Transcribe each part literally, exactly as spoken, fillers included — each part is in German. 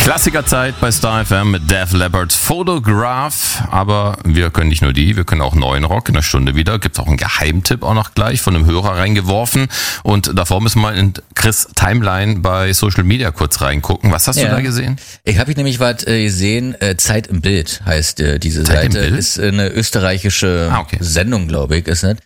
Klassikerzeit bei Star F M mit Def Leppard's Photograph. Aber wir können nicht nur die, wir können auch neuen Rock in der Stunde wieder. Gibt's auch einen Geheimtipp auch noch gleich von einem Hörer reingeworfen. Und davor müssen wir in Chris' Timeline bei Social Media kurz reingucken. Was hast ja. du da gesehen? Ich habe nämlich was äh, gesehen. Äh, Zeit im Bild heißt äh, diese Zeit Seite. Ist eine österreichische ah, okay. Sendung, glaube ich, ist nicht.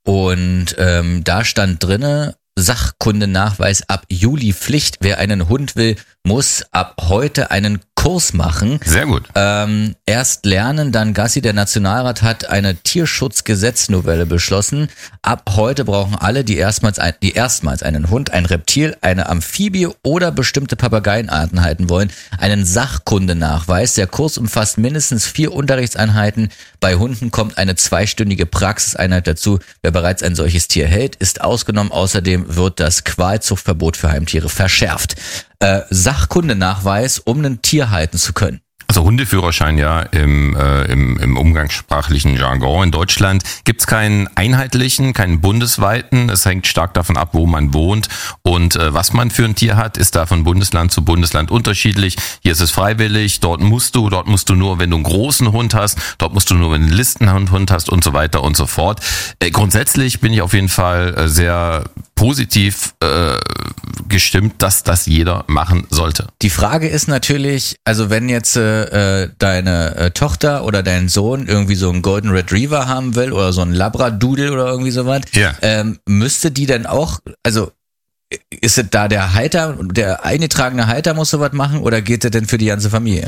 Und ähm, da stand drinne, Sachkundenachweis ab Juli Pflicht. Wer einen Hund will, muss ab heute einen Kurs machen. Sehr gut. Ähm, erst lernen, dann Gassi. Der Nationalrat hat eine Tierschutzgesetznovelle beschlossen. Ab heute brauchen alle, die erstmals, ein, die erstmals einen Hund, ein Reptil, eine Amphibie oder bestimmte Papageienarten halten wollen, einen Sachkundenachweis. Der Kurs umfasst mindestens vier Unterrichtseinheiten. Bei Hunden kommt eine zweistündige Praxiseinheit dazu. Wer bereits ein solches Tier hält, ist ausgenommen. Außerdem wird das Qualzuchtverbot für Heimtiere verschärft. Äh, Sachkundenachweis, um ein Tier halten zu können. Also Hundeführerschein ja im, äh, im, im umgangssprachlichen Jargon. In Deutschland gibt's keinen einheitlichen, keinen bundesweiten. Es hängt stark davon ab, wo man wohnt und äh, was man für ein Tier hat, ist da von Bundesland zu Bundesland unterschiedlich. Hier ist es freiwillig, dort musst du, dort musst du nur, wenn du einen großen Hund hast, dort musst du nur, wenn du einen Listenhund hast und so weiter und so fort. Äh, grundsätzlich bin ich auf jeden Fall äh, sehr positiv äh, gestimmt, dass das jeder machen sollte. Die Frage ist natürlich, also wenn jetzt äh, deine äh, Tochter oder dein Sohn irgendwie so einen Golden Retriever haben will oder so einen Labradoodle oder irgendwie sowas, ja. ähm, müsste die dann auch, also ist es da der Halter, der eingetragene Halter muss sowas machen oder geht das denn für die ganze Familie?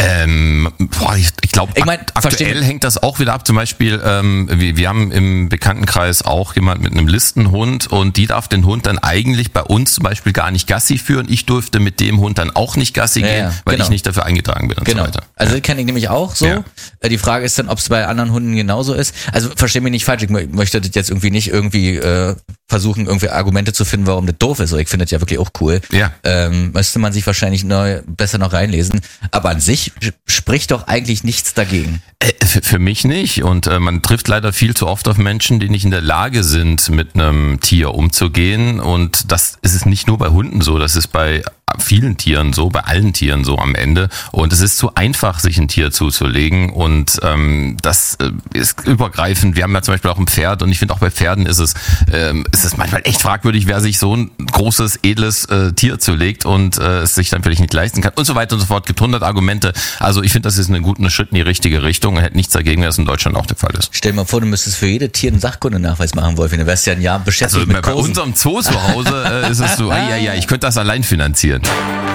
Ähm, boah, ich, ich glaube, ich mein, aktuell hängt das auch wieder ab. Zum Beispiel, ähm, wir, wir haben im Bekanntenkreis auch jemand mit einem Listenhund und die darf den Hund dann eigentlich bei uns zum Beispiel gar nicht Gassi führen. Ich durfte mit dem Hund dann auch nicht Gassi ja, gehen, ja, weil genau. ich nicht dafür eingetragen bin und genau. so weiter. Also das kenne ich nämlich auch so. Ja. Die Frage ist dann, ob es bei anderen Hunden genauso ist. Also versteh mich nicht falsch, ich möchte das jetzt irgendwie nicht irgendwie äh, versuchen, irgendwie Argumente zu finden, warum das doof ist. Ich finde das ja wirklich auch cool. Ja. Ähm, müsste man sich wahrscheinlich neu, besser noch reinlesen. Aber an sich spricht doch eigentlich nichts dagegen. Äh, für, für mich nicht. Und äh, man trifft leider viel zu oft auf Menschen, die nicht in der Lage sind, mit einem Tier umzugehen. Und das ist es nicht nur bei Hunden so, das ist bei vielen Tieren so, bei allen Tieren so am Ende. Und es ist zu einfach, sich ein Tier zuzulegen. Und ähm, das äh, ist übergreifend. Wir haben ja zum Beispiel auch ein Pferd und ich finde auch bei Pferden ist es, ähm, ist es manchmal echt fragwürdig, wer sich so ein großes, edles äh, Tier zulegt und äh, es sich dann vielleicht nicht leisten kann und so weiter und so fort. Gibt hundert Argumente. Also ich finde, das ist ein guter Schritt in die richtige Richtung und hätte nichts dagegen, wenn das in Deutschland auch der Fall ist. Stell dir mal vor, du müsstest für jede Tier einen Sachkundenachweis machen, Wolfi. Du wärst ja ein Jahr beschäftigt also mit bei Kursen. unserem Zoo zu Hause äh, ist es so, ja, ja, ich könnte das allein finanzieren.